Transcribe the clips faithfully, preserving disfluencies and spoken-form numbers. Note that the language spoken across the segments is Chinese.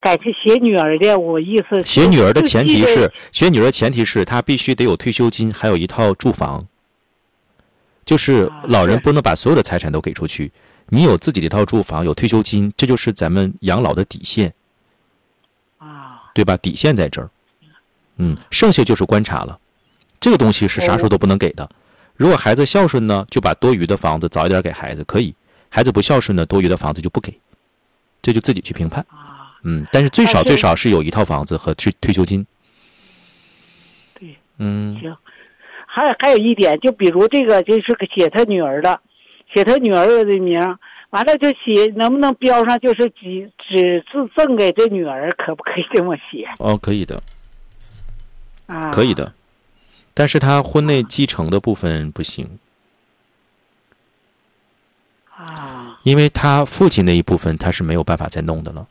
改成写女儿的，我意思写女儿的前提是，写女儿的前提是她必须得有退休金，还有一套住房。就是老人不能把所有的财产都给出去，你有自己的一套住房，有退休金，这就是咱们养老的底线， 啊， 对吧？底线在这儿，嗯，剩下就是观察了。这个东西是啥时候都不能给的。如果孩子孝顺呢，就把多余的房子早一点给孩子，可以；孩子不孝顺呢，多余的房子就不给，这就自己去评判。嗯，但是最少最少是有一套房子和退退休金。 对， 嗯， 行。还还有一点，就比如这个就是写他女儿的，写他女儿的名，完了就写能不能标上就是只只是赠给这女儿，可不可以这么写？ 哦，可以的， 啊， 可以的，但是他婚内继承的部分不行。 啊， 因为他父亲那一部分他是没有办法再弄的了。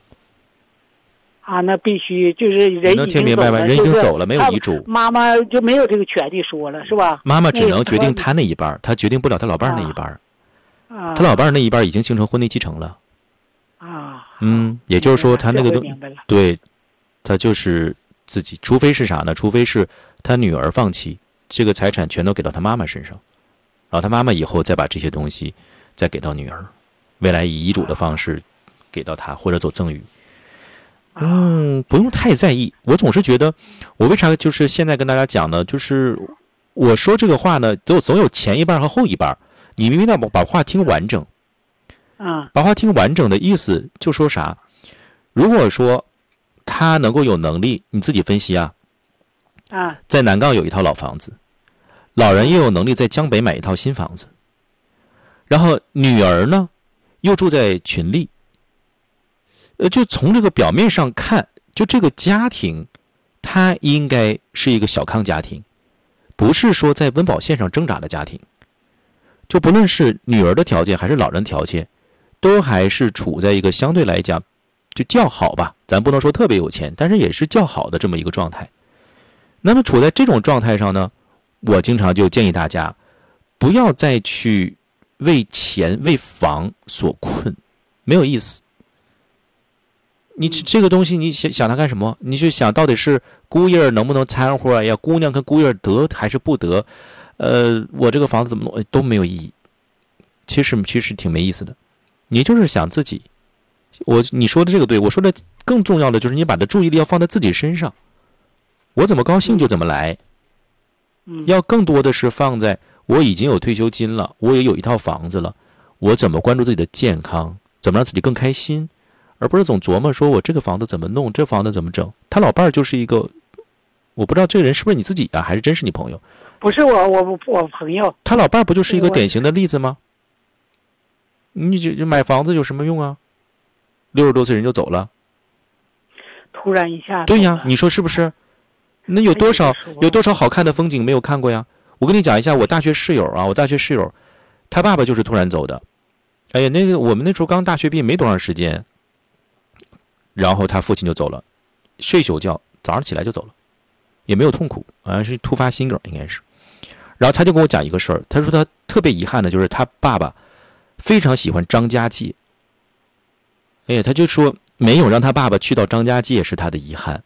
啊，那必须就是人能听明白吗？人已经走了，没有遗嘱， 妈妈就没有这个权利说了，是吧？ 妈妈只能决定他那一半，他决定不了他老伴儿那一半。 啊， 他老伴儿那一半已经形成婚内继承了。 啊， 嗯，也就是说他那个东明白了， 对，他就是自己，除非是啥呢？除非是他女儿放弃这个财产，全都给到他妈妈身上，然后他妈妈以后再把这些东西再给到女儿，未来以遗嘱的方式给到他，或者走赠与。嗯，不用太在意。我总是觉得，我为啥就是现在跟大家讲呢？就是我说这个话呢，都总有前一半和后一半。你明明要把话听完整， 啊， 把话听完整的意思就说啥？如果说他能够有能力，你自己分析啊。 啊， 在南岗有一套老房子，老人又有能力在江北买一套新房子，然后女儿呢又住在群力。呃，就从这个表面上看，就这个家庭，它应该是一个小康家庭，不是说在温饱线上挣扎的家庭。就不论是女儿的条件还是老人条件，都还是处在一个相对来讲就较好吧，咱不能说特别有钱，但是也是较好的这么一个状态。那么处在这种状态上呢，我经常就建议大家，不要再去为钱为房所困，没有意思。你这个东西你想想它干什么？你就想到底是姑爷能不能掺和呀？姑娘跟姑爷得还是不得？呃，我这个房子怎么弄都没有意义。其实其实挺没意思的。你就是想自己，我你说的这个对，我说的更重要的就是你把的注意力要放在自己身上。我怎么高兴就怎么来，要更多的是放在我已经有退休金了，我也有一套房子了，我怎么关注自己的健康，怎么让自己更开心。而不是总琢磨说我这个房子怎么弄，这房子怎么整。他老伴儿就是一个，我不知道这个人是不是你自己啊，还是真是你朋友？ 不是我，我我朋友。 他老伴儿不就是一个典型的例子吗？你就买房子有什么用啊？六十多岁人就走了， 突然一下。 对呀，你说是不是？那有多少有多少好看的风景没有看过呀？我跟你讲一下，我大学室友啊，我大学室友，他爸爸就是突然走的。哎呀，那个我们那时候刚大学毕业没多长时间。然后他父亲就走了，睡宿觉，早上起来就走了，也没有痛苦，好像是突发心梗应该是。然后他就跟我讲一个事儿，他说他特别遗憾的就是他爸爸非常喜欢张家界，哎呀，他就说没有让他爸爸去到张家界是他的遗憾。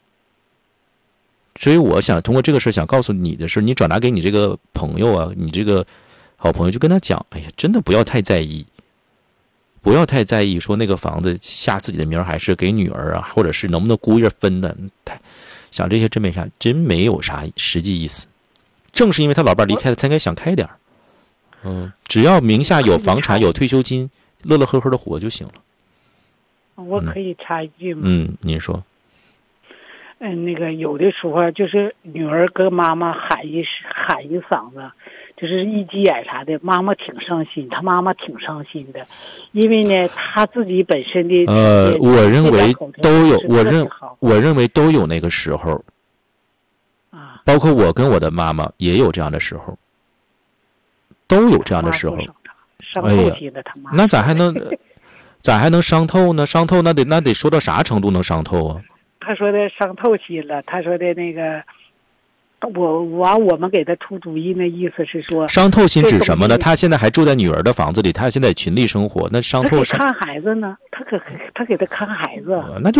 所以我想通过这个事想告诉你的是，你转达给你这个朋友啊，你这个好朋友就跟他讲，哎呀，真的不要太在意。不要太在意说那个房子下自己的名还是给女儿啊，或者是能不能姑爷分的，太想这些真没啥，真没有啥实际意思。正是因为他老伴离开了，才应该想开点。嗯，只要名下有房产有退休金，乐乐呵呵的活就行了。 我可以插一句吗？ 嗯，您说。 嗯，那个有的时候就是女儿跟妈妈喊一喊一嗓子。就是一急眼啥的，妈妈挺伤心，他妈妈挺伤心的，因为呢，他自己本身的呃，我认为都有，我认我认为都有那个时候， 啊， 包括我跟我的妈妈也有这样的时候，都有这样的时候。 伤透心的他妈， 那咋还能咋还能伤透呢？伤透那得那得说到啥程度能伤透啊？ 他说的伤透心了，他说的那个。 我完我们给他出主意，那意思是说伤透心指什么呢？他现在还住在女儿的房子里，他现在群力生活，那伤透他给看孩子呢，他给他给他看孩子， 那就